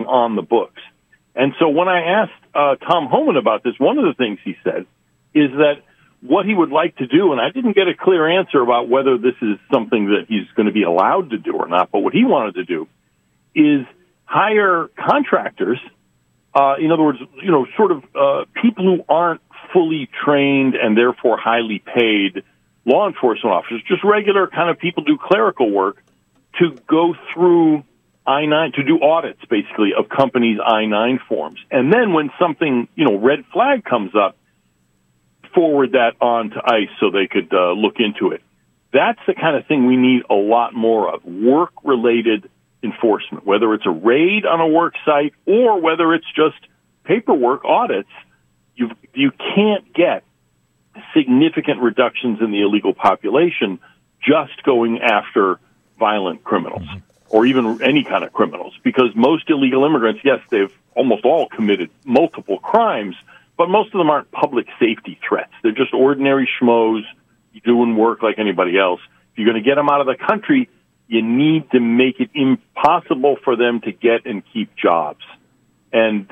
on the books. And so when I asked Tom Homan about this, one of the things he said is that what he would like to do, and I didn't get a clear answer about whether this is something that he's going to be allowed to do or not, but what he wanted to do is hire contractors, in other words, sort of people who aren't fully trained and therefore highly paid law enforcement officers, just regular kind of people do clerical work, to go through I-9, to do audits, basically, of companies' I-9 forms. And then when something, red flag comes up, forward that on to ICE so they could look into it. That's the kind of thing we need a lot more of, work-related enforcement, whether it's a raid on a work site or whether it's just paperwork audits. You can't get significant reductions in the illegal population just going after violent criminals or even any kind of criminals, because most illegal immigrants, yes, they've almost all committed multiple crimes, but most of them aren't public safety threats. They're just ordinary schmoes doing work like anybody else. If you're going to get them out of the country, you need to make it impossible for them to get and keep jobs. And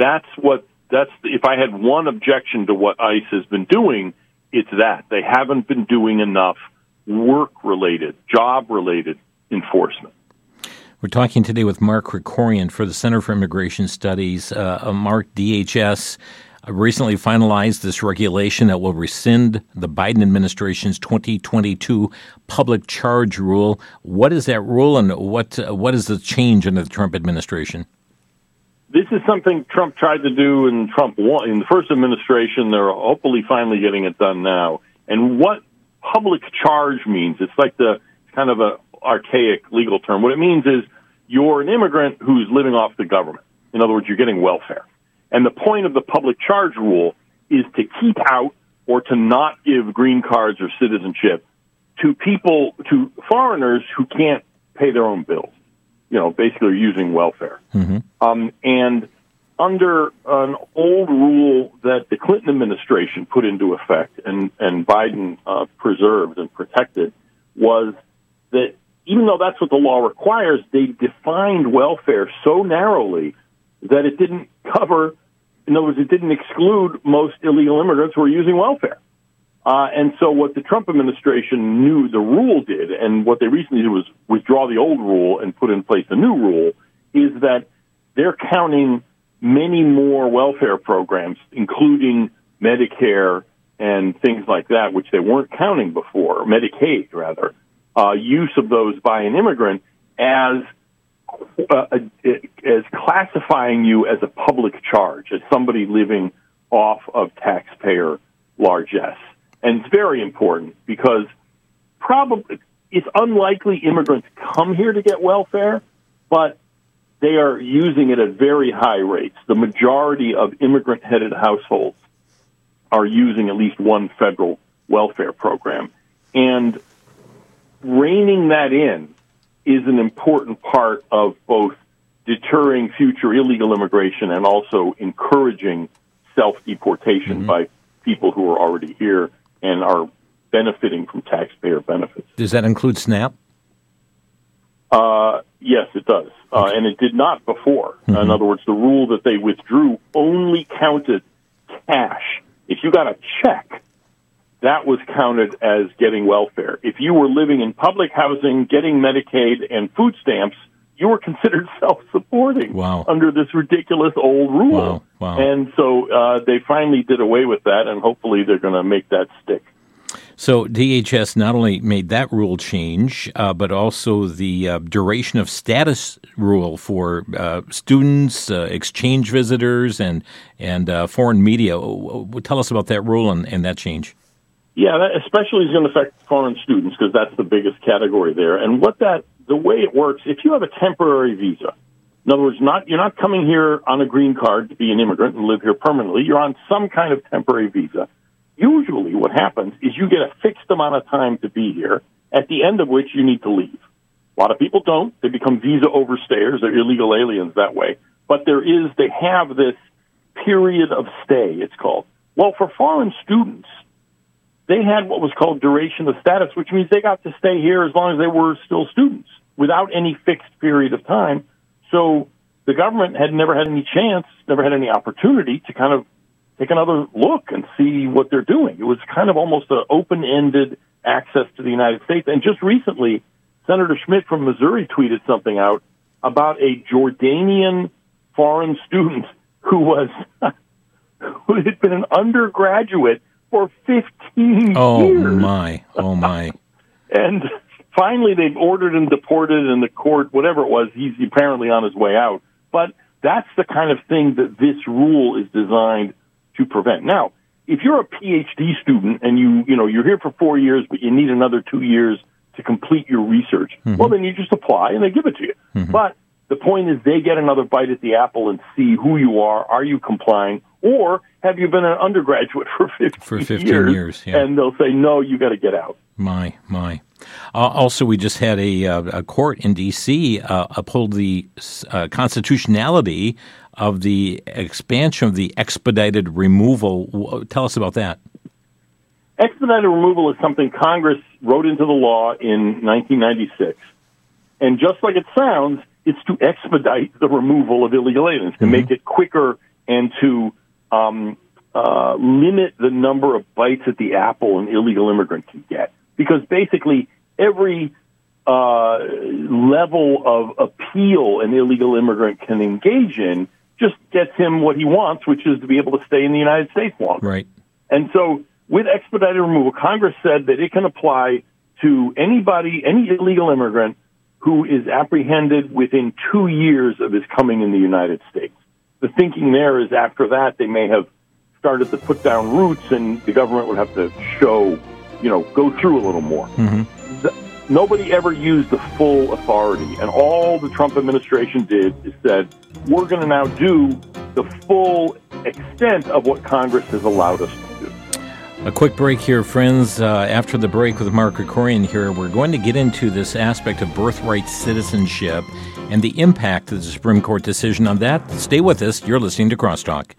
if I had one objection to what ICE has been doing, it's that. They haven't been doing enough work-related, job-related enforcement. We're talking today with Mark Krikorian for the Center for Immigration Studies. Mark, DHS recently finalized this regulation that will rescind the Biden administration's 2022 public charge rule. What is that rule, and what is the change under the Trump administration? This is something Trump tried to do in the first administration. They're hopefully finally getting it done now. And what public charge means, it's like the kind of a archaic legal term. What it means is you're an immigrant who's living off the government. In other words, you're getting welfare. And the point of the public charge rule is to keep out or to not give green cards or citizenship to foreigners who can't pay their own bills. Basically using welfare. Mm-hmm. And under an old rule that the Clinton administration put into effect and Biden preserved and protected, was that even though that's what the law requires, they defined welfare so narrowly that it didn't cover, in other words, it didn't exclude most illegal immigrants who are using welfare. And so what the Trump administration knew the rule did, and what they recently did was withdraw the old rule and put in place a new rule, is that they're counting many more welfare programs, including Medicare and things like that, which they weren't counting before, Medicaid, rather, use of those by an immigrant as classifying you as a public charge, as somebody living off of taxpayer largesse. And it's very important because probably it's unlikely immigrants come here to get welfare, but they are using it at very high rates. The majority of immigrant-headed households are using at least one federal welfare program. And reining that in is an important part of both deterring future illegal immigration and also encouraging self-deportation by people who are already here and are benefiting from taxpayer benefits. Does that include SNAP? Yes, it does. And it did not before. Mm-hmm. In other words, the rule that they withdrew only counted cash. If you got a check, that was counted as getting welfare. If you were living in public housing, getting Medicaid and food stamps, you were considered self-supporting under this ridiculous old rule. Wow. And so they finally did away with that, and hopefully they're going to make that stick. So DHS not only made that rule change, but also the duration of status rule for students, exchange visitors, and foreign media. Tell us about that rule and that change. Yeah, that especially is going to affect foreign students because that's the biggest category there. And the way it works, if you have a temporary visa, in other words, you're not coming here on a green card to be an immigrant and live here permanently. You're on some kind of temporary visa. Usually what happens is you get a fixed amount of time to be here, at the end of which you need to leave. A lot of people don't. They become visa overstayers. They're illegal aliens that way. But they have this period of stay, it's called. Well, for foreign students, they had what was called duration of status, which means they got to stay here as long as they were still students without any fixed period of time. So the government had never had any chance, never had any opportunity to kind of take another look and see what they're doing. It was kind of almost an open-ended access to the United States. And just recently, Senator Schmidt from Missouri tweeted something out about a Jordanian foreign student who had been an undergraduate for 15 years. Oh, my. And finally, they've ordered him deported in the court, whatever it was. He's apparently on his way out. But that's the kind of thing that this rule is designed to prevent. Now, if you're a PhD student and you're here for 4 years, but you need another 2 years to complete your research, well, then you just apply and they give it to you. But the point is they get another bite at the apple and see who you are you complying, or have you been an undergraduate for 15 years? Yeah. And they'll say, no, you got to get out. My. Also, we just had a court in D.C. Uphold the constitutionality of the expansion of the expedited removal. Tell us about that. Expedited removal is something Congress wrote into the law in 1996. And just like it sounds, it's to expedite the removal of illegal aliens, to make it quicker and to limit the number of bites at the apple an illegal immigrant can get. Because basically, every level of appeal an illegal immigrant can engage in just gets him what he wants, which is to be able to stay in the United States longer. Right. And so with expedited removal, Congress said that it can apply to any illegal immigrant who is apprehended within 2 years of his coming in the United States. The thinking there is after that, they may have started to put down roots and the government would have to go through a little more. Nobody ever used the full authority, and all the Trump administration did is said, we're going to now do the full extent of what Congress has allowed us to do. A quick break here, friends. After the break with Mark Krikorian here, we're going to get into this aspect of birthright citizenship and the impact of the Supreme Court decision on that. Stay with us. You're listening to Crosstalk.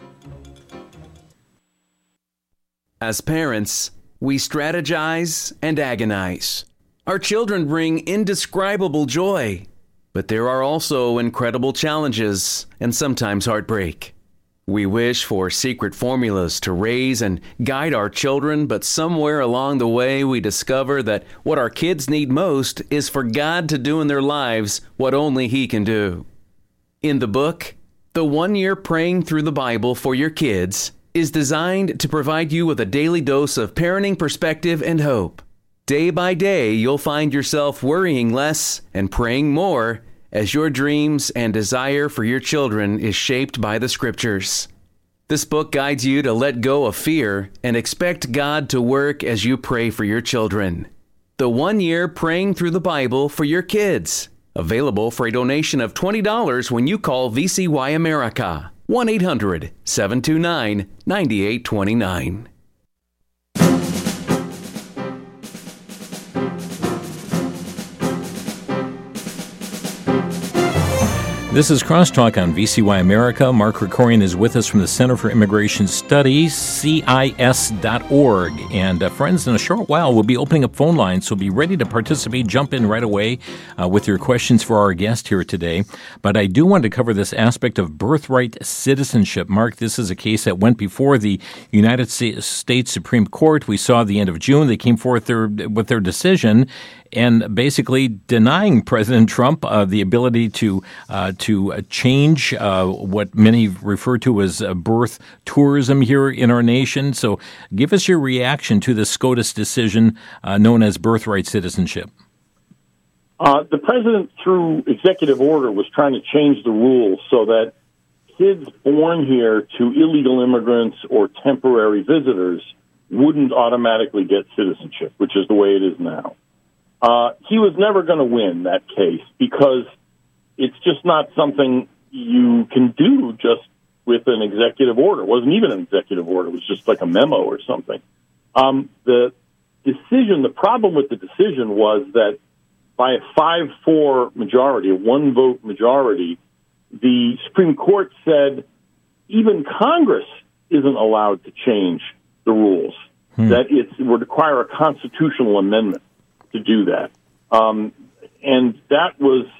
As parents, we strategize and agonize. Our children bring indescribable joy, but there are also incredible challenges and sometimes heartbreak. We wish for secret formulas to raise and guide our children, but somewhere along the way we discover that what our kids need most is for God to do in their lives what only He can do. In the book, The 1 Year Praying Through the Bible for Your Kids is designed to provide you with a daily dose of parenting perspective and hope. Day by day, you'll find yourself worrying less and praying more as your dreams and desire for your children is shaped by the Scriptures. This book guides you to let go of fear and expect God to work as you pray for your children. The 1 Year Praying Through the Bible for Your Kids. Available for a donation of $20 when you call VCY America. 1-800-729-9829. This is Crosstalk on VCY America. Mark Krikorian is with us from the Center for Immigration Studies, CIS.org. And friends, in a short while, we'll be opening up phone lines, so be ready to participate. Jump in right away with your questions for our guest here today. But I do want to cover this aspect of birthright citizenship. Mark, this is a case that went before the United States Supreme Court. We saw at the end of June, they came forth with their decision and basically denying President Trump the ability to change what many refer to as birth tourism here in our nation. So give us your reaction to the SCOTUS decision known as birthright citizenship. The president, through executive order, was trying to change the rules so that kids born here to illegal immigrants or temporary visitors wouldn't automatically get citizenship, which is the way it is now. He was never going to win that case because it's just not something you can do just with an executive order. It wasn't even an executive order. It was just like a memo or something. The problem with the decision was that by a 5-4 majority, a one-vote majority, the Supreme Court said even Congress isn't allowed to change the rules, that it would require a constitutional amendment to do that. And that was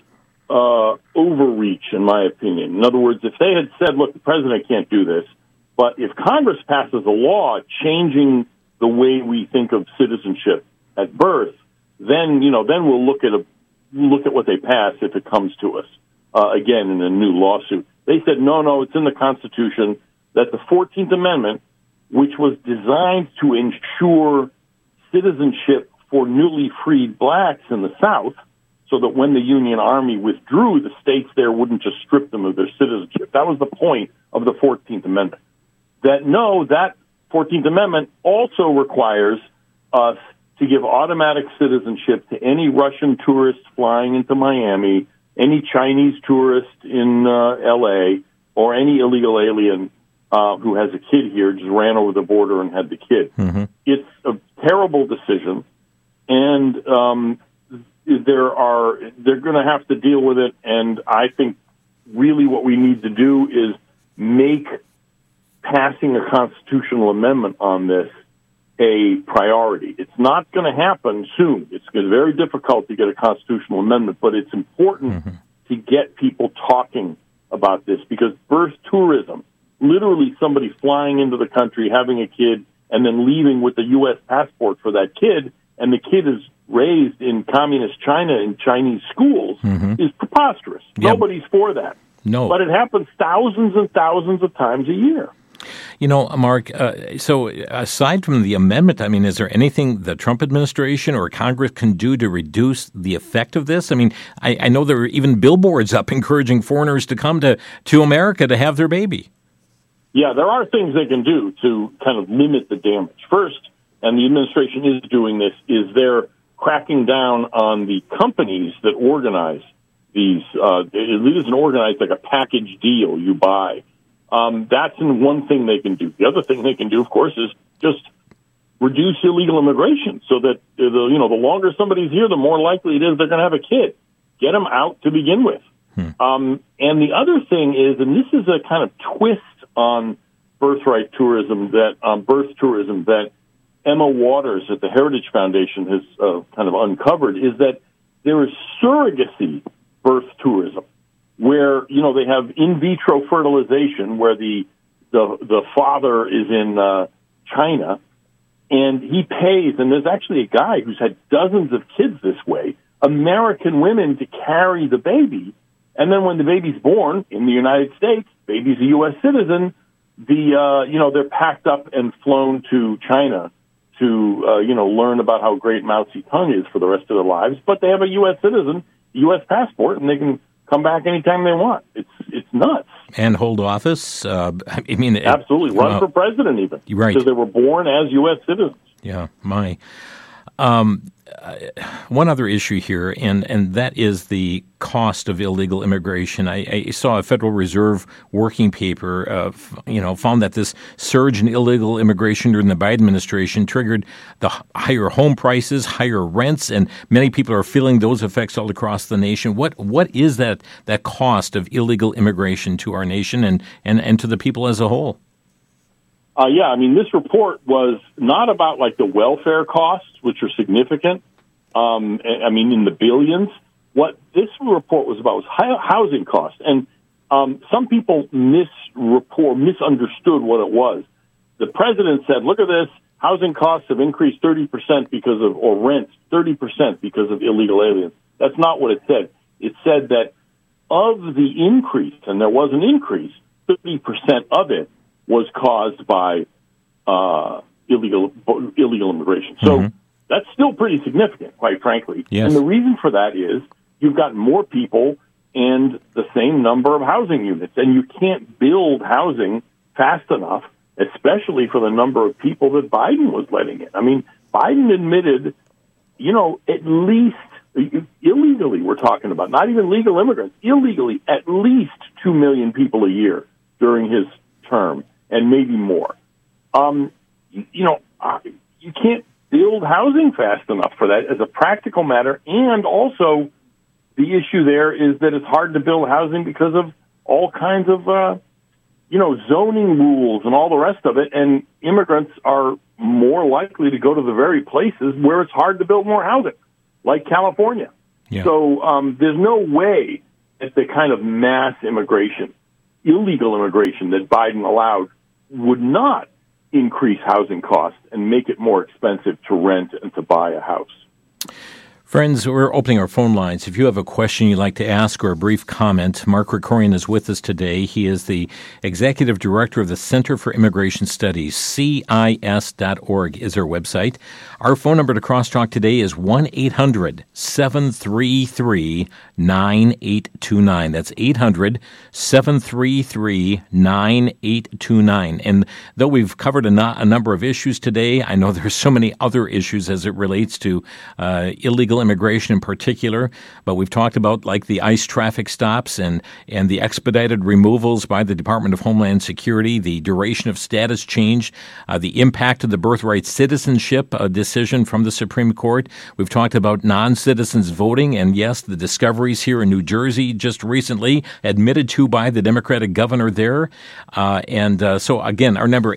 overreach, in my opinion. In other words, if they had said, look, the president can't do this, but if Congress passes a law changing the way we think of citizenship at birth, then we'll look at what they pass if it comes to us again in a new lawsuit. They said no, it's in the Constitution that the 14th Amendment, which was designed to ensure citizenship for newly freed blacks in the South, so that when the Union Army withdrew, the states there wouldn't just strip them of their citizenship. That was the point of the 14th Amendment. That 14th Amendment also requires us to give automatic citizenship to any Russian tourist flying into Miami, any Chinese tourist in L.A., or any illegal alien who has a kid here, just ran over the border and had the kid. Mm-hmm. It's a terrible decision, and they're going to have to deal with it. And I think really what we need to do is make passing a constitutional amendment on this a priority. It's not going to happen soon. It's going to be very difficult to get a constitutional amendment, but it's important to get people talking about this, because birth tourism, literally somebody flying into the country, having a kid, and then leaving with a U.S. passport for that kid, and the kid is raised in communist China in Chinese schools, is preposterous. Yep. Nobody's for that. No. But it happens thousands and thousands of times a year. You know, Mark, so aside from the amendment, I mean, is there anything the Trump administration or Congress can do to reduce the effect of this? I mean, I know there are even billboards up encouraging foreigners to come to America to have their baby. Yeah, there are things they can do to kind of limit the damage. First, and the administration is doing this, is they're cracking down on the companies that organize these. It isn't organized like a package deal you buy. That's one thing they can do. The other thing they can do, of course, is just reduce illegal immigration, so that the longer somebody's here, the more likely it is they're going to have a kid. Get them out to begin with. And the other thing is, and this is a kind of twist on birth tourism that Emma Waters at the Heritage Foundation has kind of uncovered, is that there is surrogacy birth tourism, where they have in vitro fertilization, where the father is in China, and he pays. And there's actually a guy who's had dozens of kids this way, American women, to carry the baby, and then when the baby's born in the United States, baby's a U.S. citizen. They're packed up and flown to China to learn about how great Mao Zedong is for the rest of their lives. But they have a U.S. citizen, U.S. passport, and they can come back anytime they want. It's nuts. And hold office. Absolutely, run for president even. You're right, because they were born as U.S. citizens. Yeah, my. One other issue here, and that is the cost of illegal immigration. I saw a Federal Reserve working paper, found that this surge in illegal immigration during the Biden administration triggered the higher home prices, higher rents, and many people are feeling those effects all across the nation. What is that cost of illegal immigration to our nation and to the people as a whole? This report was not about like the welfare costs, which are significant. In the billions. What this report was about was housing costs, and some people misunderstood what it was. The president said, "Look at this: housing costs have increased 30% or rents 30% because of illegal aliens." That's not what it said. It said that of the increase, and there was an increase, 30% of it was caused by illegal immigration. So that's still pretty significant, quite frankly. Yes. And the reason for that is you've got more people and the same number of housing units, and you can't build housing fast enough, especially for the number of people that Biden was letting in. I mean, Biden admitted, at least illegally, we're talking about, not even legal immigrants, illegally, at least 2 million people a year during his term, and maybe more. You can't build housing fast enough for that as a practical matter. And also, the issue there is that it's hard to build housing because of all kinds of, zoning rules and all the rest of it. And immigrants are more likely to go to the very places where it's hard to build more housing, like California. Yeah. So there's no way the kind of mass immigration, illegal immigration that Biden allowed would not increase housing costs and make it more expensive to rent and to buy a house. Friends, we're opening our phone lines. If you have a question you'd like to ask or a brief comment, Mark Krikorian is with us today. He is the Executive Director of the Center for Immigration Studies. CIS.org is our website. Our phone number to crosstalk today is 1-800-733-9829. That's 800-733-9829. And though we've covered a number of issues today, I know there's so many other issues as it relates to illegal immigration in particular, but we've talked about like the ICE traffic stops and the expedited removals by the Department of Homeland Security, the duration of status change, the impact of the birthright citizenship decision from the Supreme Court. We've talked about non-citizens voting, and yes, the discoveries here in New Jersey just recently admitted to by the Democratic governor there. So again, our number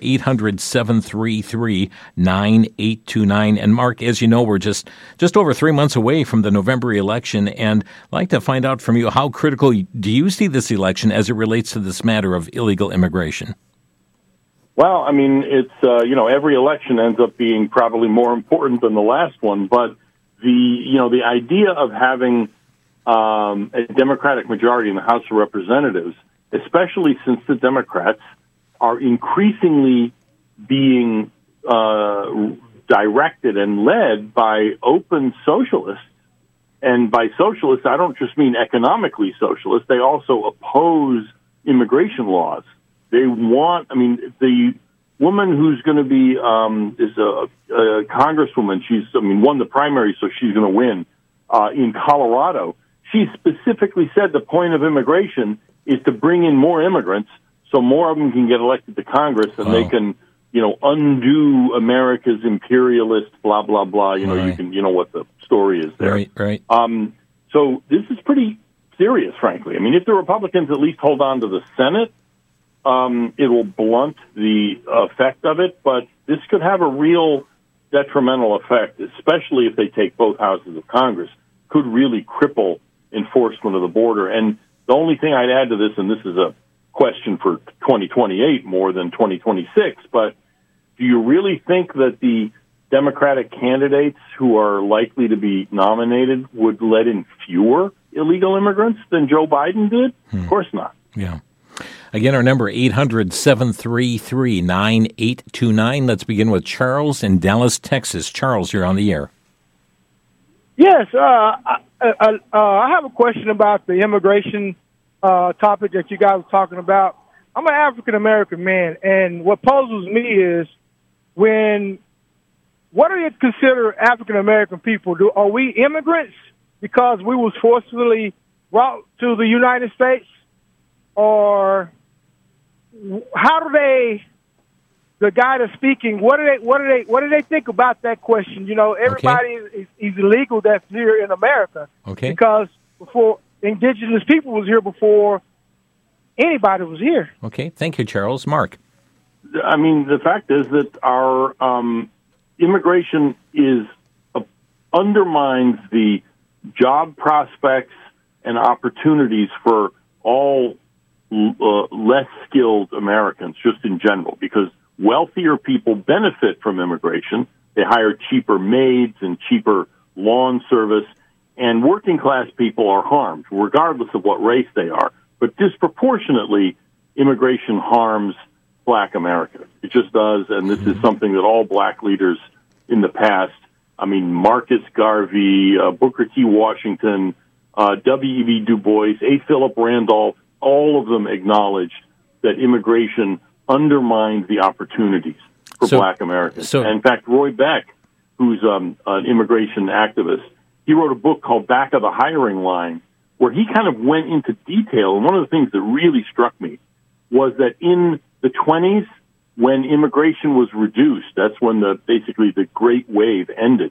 800-733-9829. And Mark, as you know, we're just over 3 months away from the November election, and I'd like to find out from you, how critical do you see this election as it relates to this matter of illegal immigration? Well, I mean, it's, every election ends up being probably more important than the last one, but the idea of having a Democratic majority in the House of Representatives, especially since the Democrats are increasingly being directed and led by open socialists. And by socialists, I don't just mean economically socialists. They also oppose immigration laws. They want, the woman who's going to be is a congresswoman. She's, won the primary, so she's going to win in Colorado. She specifically said the point of immigration is to bring in more immigrants so more of them can get elected to Congress and they can, undo America's imperialist, blah, blah, blah. Right. You know what the story is there. Right. So this is pretty serious, frankly. If the Republicans at least hold on to the Senate, it will blunt the effect of it, but this could have a real detrimental effect, especially if they take both houses of Congress, could really cripple enforcement of the border. And the only thing I'd add to this, and this is a question for 2028 more than 2026, but do you really think that the Democratic candidates who are likely to be nominated would let in fewer illegal immigrants than Joe Biden did? Of course not. Yeah. Again, our number 800-733-9829. Let's begin with Charles in Dallas, Texas. Charles, you're on the air. Yes, I have a question about the immigration topic that you guys were talking about. I'm an African-American man, and what puzzles me is what do you consider African-American people? Are we immigrants because we was forcibly brought to the United States? Or how do the guy that's speaking, what do they think about that question? Everybody is illegal that's here in America. Okay. Because before indigenous people was here before anybody was here. Okay. Thank you, Charles. Mark. The fact is that our immigration undermines the job prospects and opportunities for all less skilled Americans, just in general, because wealthier people benefit from immigration. They hire cheaper maids and cheaper lawn service, and working class people are harmed, regardless of what race they are. But disproportionately, immigration harms Black America. It just does, and this is something that all Black leaders in the past, Marcus Garvey, Booker T. Washington, W.E.B. Du Bois, A. Philip Randolph, all of them acknowledged that immigration undermined the opportunities for Black Americans. And in fact, Roy Beck, who's an immigration activist, he wrote a book called Back of the Hiring Line, where he kind of went into detail. And one of the things that really struck me was that in the 1920s, when immigration was reduced, that's when basically the Great Wave ended.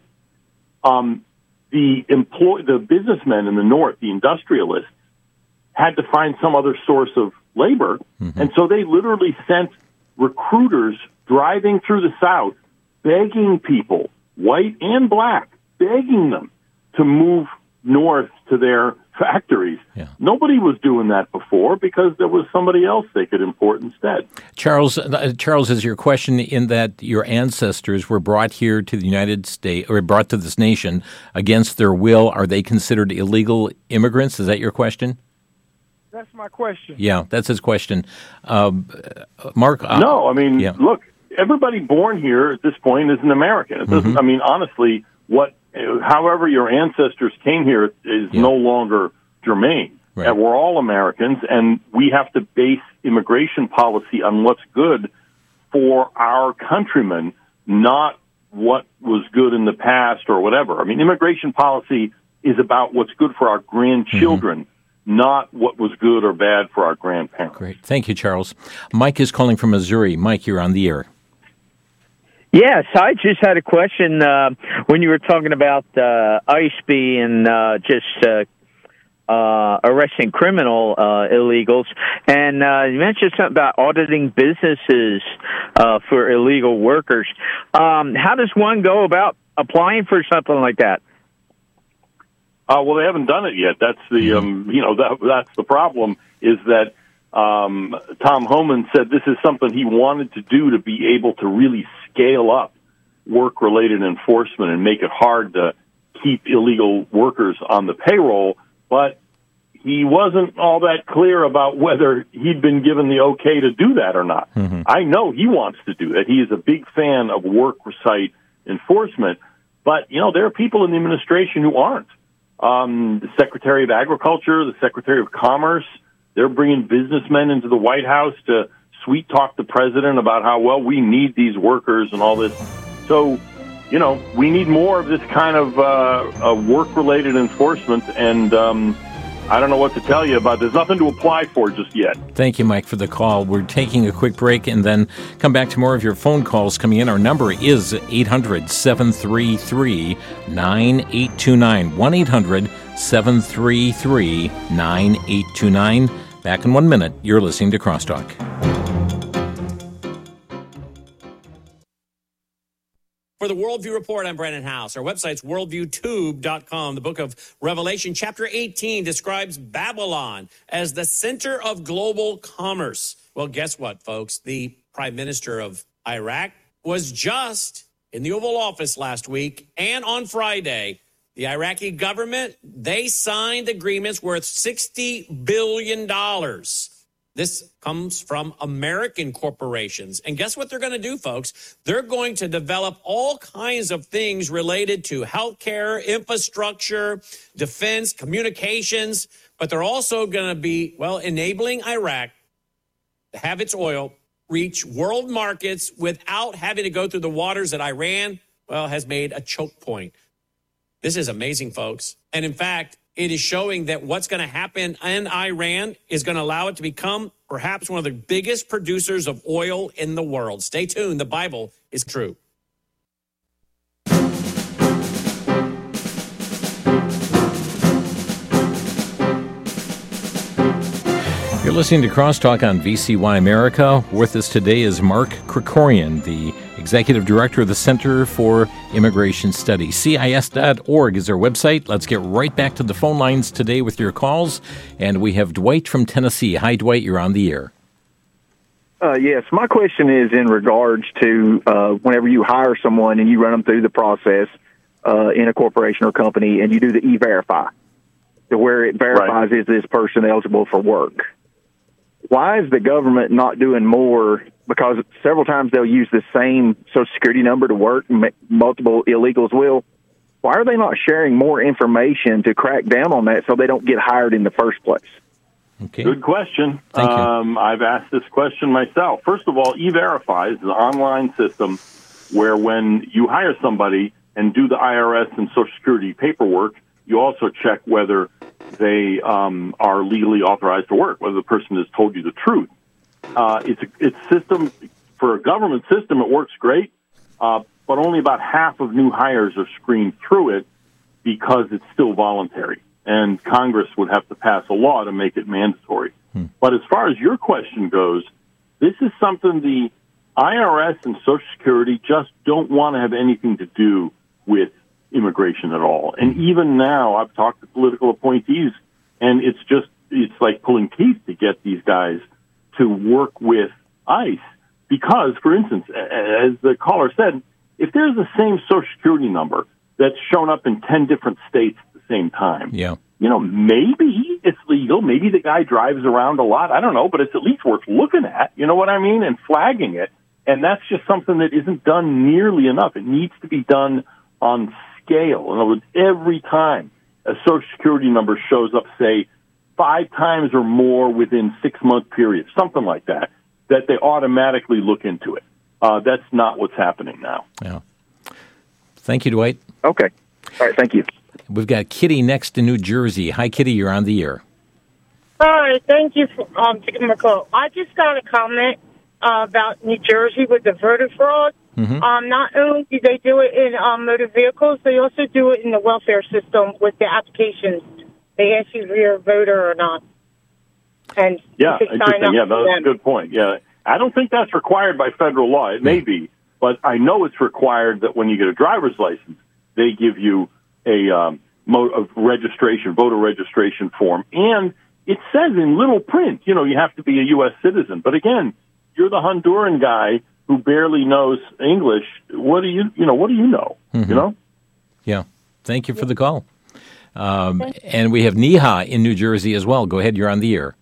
The businessmen in the North, the industrialists, had to find some other source of labor, and so they literally sent recruiters driving through the South, begging people, white and Black, begging them to move north to their factories. Yeah. Nobody was doing that before because there was somebody else they could import instead. Charles, is your question in that your ancestors were brought here to the United States, or brought to this nation against their will? Are they considered illegal immigrants? Is that your question? That's my question. Yeah, that's his question. Mark? No, I mean, yeah. Look, everybody born here at this point is an American. It doesn't. I mean, honestly, however your ancestors came here is no longer germane. Right. And we're all Americans, and we have to base immigration policy on what's good for our countrymen, not what was good in the past or whatever. I mean, immigration policy is about what's good for our grandchildren, not what was good or bad for our grandparents. Great. Thank you, Charles. Mike is calling from Missouri. Mike, you're on the air. Yes, I just had a question when you were talking about ICE being arresting criminal illegals, and you mentioned something about auditing businesses for illegal workers. How does one go about applying for something like that? Well, they haven't done it yet. That's the that's the problem. Is that Tom Homan said this is something he wanted to do to be able to really scale up work-related enforcement and make it hard to keep illegal workers on the payroll, but he wasn't all that clear about whether he'd been given the okay to do that or not. I know he wants to do that. He is a big fan of work-site enforcement, but, there are people in the administration who aren't. The Secretary of Agriculture, the Secretary of Commerce, they're bringing businessmen into the White House to sweet-talk the president about how, well, we need these workers and all this. So, we need more of this kind of work-related enforcement, and I don't know what to tell you about. There's nothing to apply for just yet. Thank you, Mike, for the call. We're taking a quick break and then come back to more of your phone calls coming in. Our number is 800-733-9829, 1-800-733-9829. Back in 1 minute. You're listening to Crosstalk. For the Worldview Report, I'm Brandon House. Our website's worldviewtube.com. The book of Revelation, chapter 18, describes Babylon as the center of global commerce. Well, guess what, folks? The prime minister of Iraq was just in the Oval Office last week, and on Friday, the Iraqi government, they signed agreements worth $60 billion. This comes from American corporations. And guess what they're going to do, folks? They're going to develop all kinds of things related to healthcare, infrastructure, defense, communications. But they're also going to be, enabling Iraq to have its oil reach world markets without having to go through the waters that Iran, has made a choke point. This is amazing, folks. And in fact, it is showing that what's going to happen in Iran is going to allow it to become perhaps one of the biggest producers of oil in the world. Stay tuned. The Bible is true. You're listening to Crosstalk on VCY America. With us today is Mark Krikorian, the Executive Director of the Center for Immigration Studies. CIS.org is our website. Let's get right back to the phone lines today with your calls. And we have Dwight from Tennessee. Hi, Dwight. You're on the air. Yes, my question is in regards to whenever you hire someone and you run them through the process in a corporation or company and you do the E-Verify, to where it verifies is this person eligible for work. Why is the government not doing more? Because several times they'll use the same Social Security number to work, multiple illegals will. Why are they not sharing more information to crack down on that so they don't get hired in the first place? Okay. Good question. Thank you. I've asked this question myself. First of all, E-Verify is an online system where when you hire somebody and do the IRS and Social Security paperwork, you also check whether they are legally authorized to work, whether the person has told you the truth. It's system for a government system. It works great, but only about half of new hires are screened through it because it's still voluntary, and Congress would have to pass a law to make it mandatory. But as far as your question goes, this is something the IRS and Social Security just don't want to have anything to do with immigration at all. And even now, I've talked to political appointees And it's like pulling teeth to get these guys to work with ICE because, for instance, as the caller said, if there's the same Social Security number that's shown up in 10 different states at the same time, maybe it's legal. Maybe the guy drives around a lot. I don't know, but it's at least worth looking at. You know what I mean? And flagging it. And that's just something that isn't done nearly enough. It needs to be done on scale. In other words, every time a Social Security number shows up, say, 5 times or more within 6-month periods, something like that, that they automatically look into it. That's not what's happening now. Yeah. Thank you, Dwight. Okay. All right, thank you. We've got Kitty next in New Jersey. Hi, Kitty, you're on the air. Hi, thank you for taking my call. I just got a comment about New Jersey with the voter fraud. Mm-hmm. Not only do they do it in motor vehicles, they also do it in the welfare system with the applications. They ask you if you're a voter or not. And yeah, interesting. Yeah, that's a good point. Yeah, I don't think that's required by federal law. It may be, but I know it's required that when you get a driver's license, they give you a voter registration form. And it says in little print, you have to be a U.S. citizen. But again, you're the Honduran guy who barely knows English. What do you know? Mm-hmm. Yeah. Thank you for the call. And we have Neha in New Jersey as well. Go ahead. You're on the air.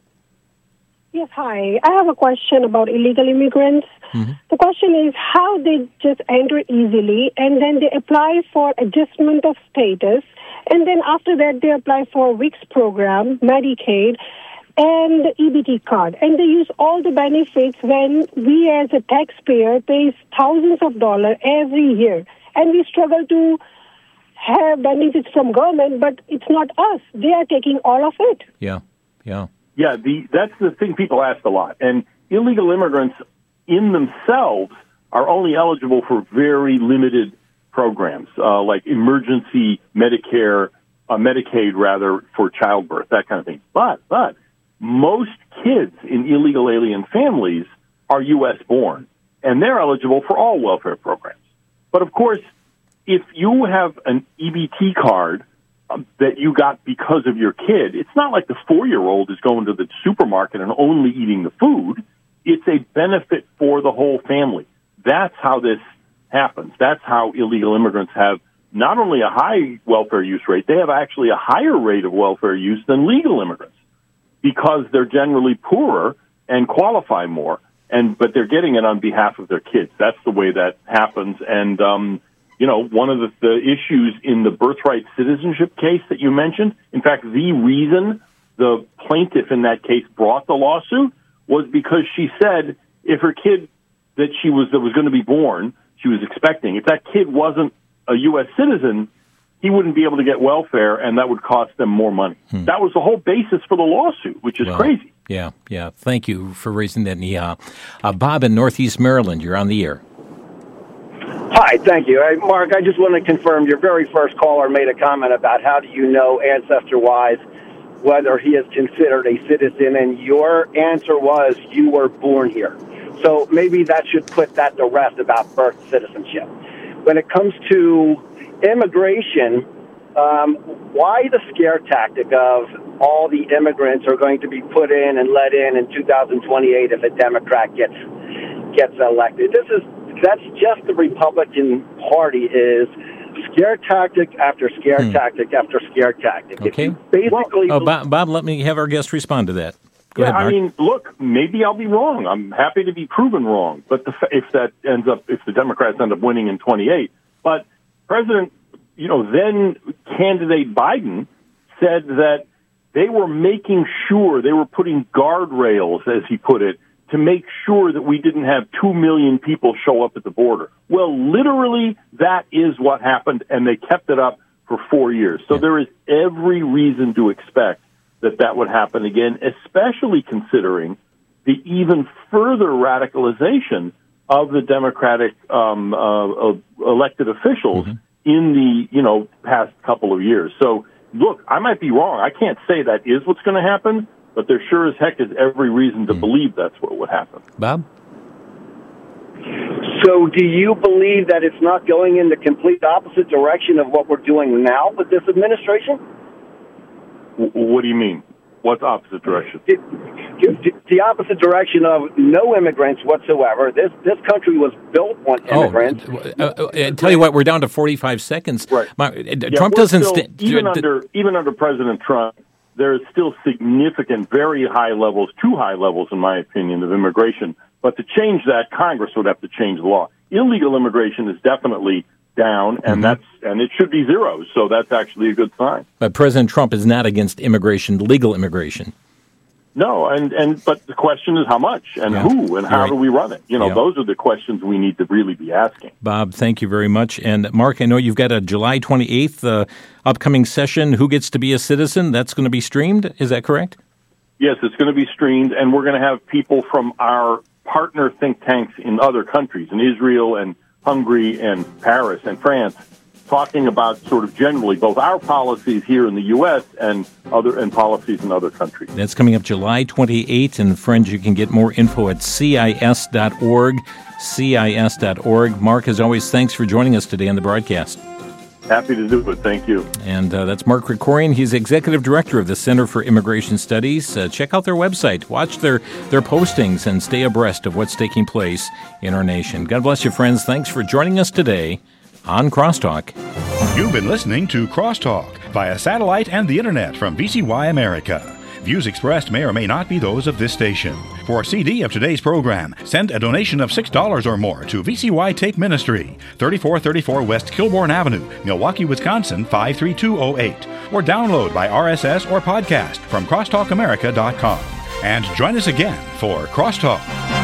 Yes, hi. I have a question about illegal immigrants. Mm-hmm. The question is how they just enter easily and then they apply for adjustment of status, and then after that they apply for WICS program, Medicaid, and the EBT card. And they use all the benefits when we as a taxpayer pays thousands of dollars every year. And we struggle to have benefits from government, but it's not us. They are taking all of it. Yeah. Yeah, that's the thing people ask a lot. And illegal immigrants in themselves are only eligible for very limited programs, like emergency Medicaid for childbirth, that kind of thing. But most kids in illegal alien families are U.S. born, and they're eligible for all welfare programs. But of course, if you have an EBT card that you got because of your kid, it's not like the 4-year-old is going to the supermarket and only eating the food. It's a benefit for the whole family. That's how this happens. That's how illegal immigrants have not only a high welfare use rate, they have actually a higher rate of welfare use than legal immigrants because they're generally poorer and qualify more. But they're getting it on behalf of their kids. That's the way that happens. And, one of the issues in the birthright citizenship case that you mentioned, in fact, the reason the plaintiff in that case brought the lawsuit was because she said if her kid that was going to be born, she was expecting, if that kid wasn't a U.S. citizen, he wouldn't be able to get welfare, and that would cost them more money. That was the whole basis for the lawsuit, which is crazy. Yeah. Thank you for raising that, Neha. Bob in Northeast Maryland, you're on the air. Hi, thank you. Mark, I just want to confirm your very first caller made a comment about how do you know ancestor-wise whether he is considered a citizen, and your answer was you were born here. So maybe that should put that to rest about birth citizenship. When it comes to immigration, why the scare tactic of all the immigrants are going to be put in and let in 2028 if a Democrat gets elected? That's just the Republican Party is scare tactic after scare tactic after scare tactic. Okay. Basically, Bob, let me have our guest respond to that. Go ahead, Mark. I mean, look, maybe I'll be wrong. I'm happy to be proven wrong. But if the Democrats end up winning in 28, but President, then candidate Biden said that they were making sure they were putting guardrails, as he put it, to make sure that we didn't have 2 million people show up at the border. Well, literally, that is what happened, and they kept it up for 4 years. So there is every reason to expect that would happen again, especially considering the even further radicalization of the Democratic elected officials in the past couple of years. So, look, I might be wrong. I can't say that is what's going to happen, but there sure as heck is every reason to believe that's what would happen. Bob? So do you believe that it's not going in the complete opposite direction of what we're doing now with this administration? What do you mean? What's opposite direction? The opposite direction of no immigrants whatsoever. This country was built on immigrants. Tell you what, we're down to 45 seconds. Right. Trump doesn't... Even under President Trump, there is still significant, very high levels, too high levels, in my opinion, of immigration. But to change that, Congress would have to change the law. Illegal immigration is definitely down, and it should be zero. So that's actually a good sign. But President Trump is not against immigration, legal immigration. No, but the question is how much and who and how do we run it? Those are the questions we need to really be asking. Bob, thank you very much. And Mark, I know you've got a July 28th upcoming session. Who Gets to Be a Citizen? That's going to be streamed. Is that correct? Yes, it's going to be streamed, and we're going to have people from our partner think tanks in other countries, in Israel and Hungary and Paris and France, talking about sort of generally both our policies here in the U.S. and policies in other countries. That's coming up July 28th, and friends, you can get more info at CIS.org, CIS.org. Mark, as always, thanks for joining us today on the broadcast. Happy to do it. Thank you. And that's Mark Krikorian. He's Executive Director of the Center for Immigration Studies. Check out their website. Watch their postings and stay abreast of what's taking place in our nation. God bless you, friends. Thanks for joining us today on Crosstalk. You've been listening to Crosstalk via satellite and the internet from VCY America. Views expressed may or may not be those of this station. For a CD of today's program, send a donation of $6 or more to VCY Tape Ministry, 3434 West Kilbourne Avenue, Milwaukee, Wisconsin, 53208, or download by RSS or podcast from crosstalkamerica.com. And join us again for Crosstalk.